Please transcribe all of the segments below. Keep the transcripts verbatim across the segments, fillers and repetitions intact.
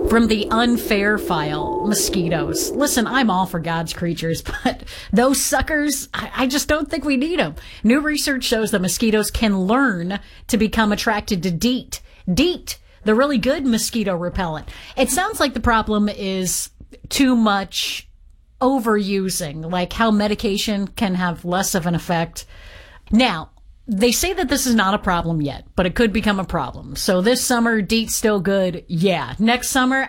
From the unfair file, mosquitoes. Listen, I'm all for God's creatures, but those suckers, I, I just don't think we need them. New research shows that mosquitoes can learn to become attracted to DEET. DEET, the really good mosquito repellent. It sounds like the problem is too much overusing, like how medication can have less of an effect. Now, they say that this is not a problem yet, but it could become a problem. So this summer, DEET's still good. Yeah. Next summer,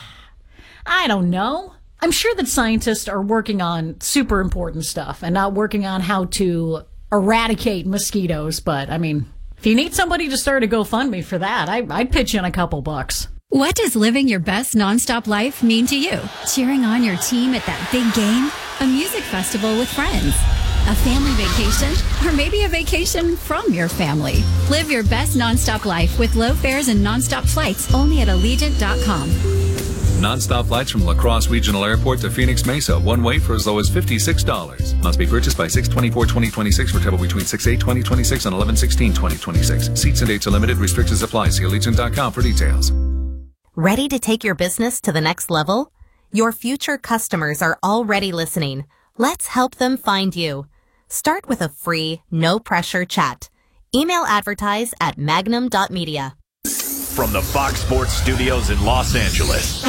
I don't know. I'm sure that scientists are working on super important stuff and not working on how to eradicate mosquitoes. But, I mean, if you need somebody to start a GoFundMe for that, I, I'd pitch in a couple bucks. What does living your best nonstop life mean to you? Cheering on your team at that big game? A music festival with friends? A family vacation? Or maybe a vacation from your family? Live your best nonstop life with low fares and nonstop flights only at Allegiant dot com. Nonstop flights from La Crosse Regional Airport to Phoenix Mesa, one way for as low as fifty-six dollars. Must be purchased by six twenty-four twenty twenty-six for travel between six eight twenty twenty-six and eleven sixteen twenty twenty-six. Seats and dates are limited. Restrictions apply. See Allegiant dot com for details. Ready to take your business to the next level? Your future customers are already listening. Let's help them find you. Start with a free, no-pressure chat. Email advertise at magnum dot media. From the Fox Sports Studios in Los Angeles,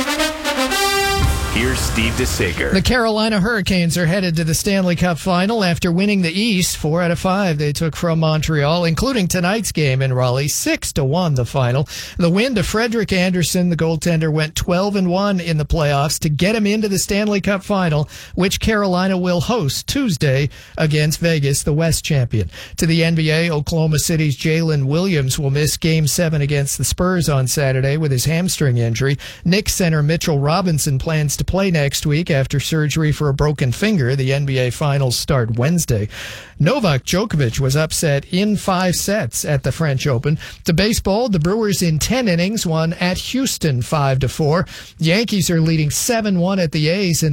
here's Steve DeSager. The Carolina Hurricanes are headed to the Stanley Cup Final after winning the East. Four out of five they took from Montreal, including tonight's game in Raleigh. Six to one the final. The win to Frederick Anderson, the goaltender, went twelve and one in the playoffs to get him into the Stanley Cup Final, which Carolina will host Tuesday against Vegas, the West champion. To the N B A, Oklahoma City's Jalen Williams will miss Game seven against the Spurs on Saturday with his hamstring injury. Knicks center Mitchell Robinson plans to play next week after surgery for a broken finger. The N B A Finals start Wednesday. Novak Djokovic was upset in five sets at the French Open. To baseball, the Brewers in ten innings won at Houston five to four. Yankees are leading seven one at the A's in